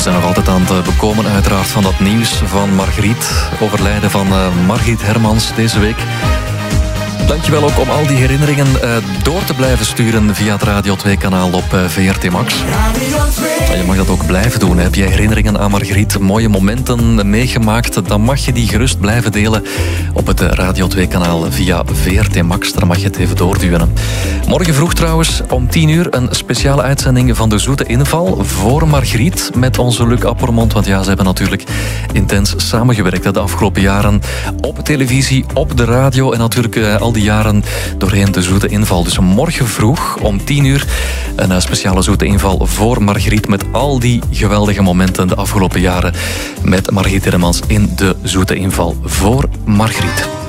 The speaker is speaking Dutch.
zijn nog altijd aan het bekomen uiteraard van dat nieuws van Margriet. Overlijden van Margriet Hermans deze week. Dankjewel ook om al die herinneringen door te blijven sturen via het Radio 2-kanaal op VRT Max. En je mag dat ook blijven doen. Heb je herinneringen aan Margriet, mooie momenten meegemaakt, dan mag je die gerust blijven delen op het Radio 2-kanaal via VRT Max. Daar mag je het even doorduwen. Morgen vroeg trouwens om 10 uur een speciale uitzending van de Zoete Inval voor Margriet met onze Luc Appermond. Want ja, ze hebben natuurlijk intens samengewerkt de afgelopen jaren op televisie, op de radio en natuurlijk al die jaren doorheen de Zoete Inval. Dus morgen vroeg om 10 uur een speciale Zoete Inval voor Margriet met al die geweldige momenten de afgelopen jaren met Margriet Hermans in de Zoete Inval voor Margriet.